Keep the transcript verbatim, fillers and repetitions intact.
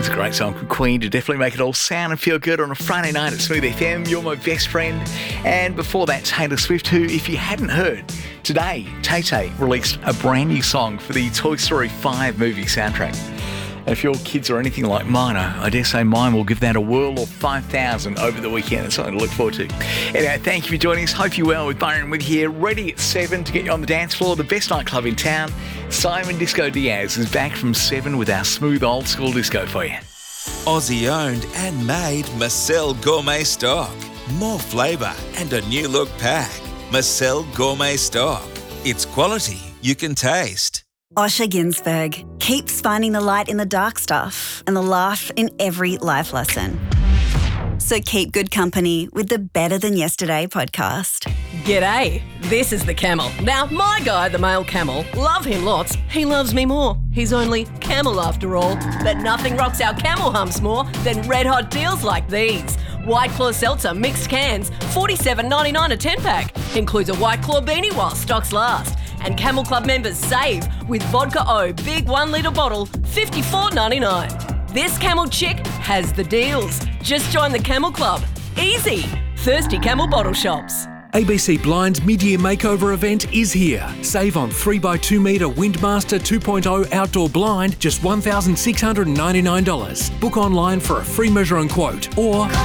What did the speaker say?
It's a great song from Queen to definitely make it all sound and feel good on a Friday night at Smooth F M. You're my best friend. And before that, Taylor Swift, who, if you hadn't heard, today, Tay-Tay released a brand new song for the Toy Story five movie soundtrack. And if your kids are anything like mine, I dare say mine will give that a whirl of five thousand over the weekend. It's something to look forward to. Anyway, thank you for joining us. Hope you're well with Byron with here, ready at seven to get you on the dance floor, the best nightclub in town. Simon Disco Diaz is back from seven with our smooth old school disco for you. Aussie owned and made Marcel Gourmet Stock. More flavour and a new look pack. Marcel Gourmet Stock. It's quality you can taste. Osher Ginsberg keeps finding the light in the dark stuff and the laugh in every life lesson. So keep good company with the Better Than Yesterday podcast. G'day, this is the Camel. Now, my guy, the male camel, love him lots. He loves me more. He's only camel after all. But nothing rocks our camel humps more than red hot deals like these. White Claw Seltzer mixed cans, forty-seven ninety-nine a ten pack. Includes a White Claw beanie while stocks last. And Camel Club members save with Vodka O big one litre bottle, fifty-four ninety-nine. This Camel chick has the deals. Just join the Camel Club. Easy. Thirsty Camel bottle shops. A B C Blind's mid-year makeover event is here. Save on three by two metre Windmaster two point oh outdoor blind, just one thousand six hundred ninety-nine dollars. Book online for a free measure and quote or